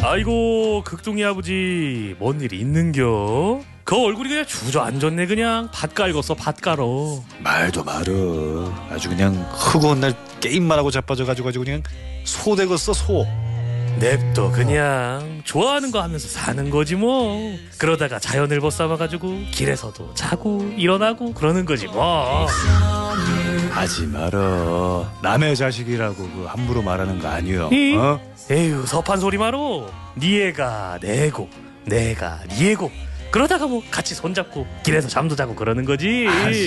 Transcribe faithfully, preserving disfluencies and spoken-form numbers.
아이고 극종이 아버지 뭔 일이 있는겨? 그 얼굴이 그냥 주저앉았네. 그냥 밭 깔궜어 밭 깔어. 말도 말어. 아주 그냥 허구한 날 게임만 하고 자빠져가지고 아주 그냥 소 되겠어 소. 냅둬 그냥 좋아하는 거 하면서 사는 거지 뭐. 그러다가 자연을 벗삼아가지고 길에서도 자고 일어나고 그러는 거지 뭐. 하지 말어. 남의 자식이라고 그 함부로 말하는 거 아니여. 이? 어? 에휴 섭한 소리 마로. 네 애가 내 애고 내가 네 애고 그러다가 뭐 같이 손잡고 길에서 잠도 자고 그러는 거지. 아이,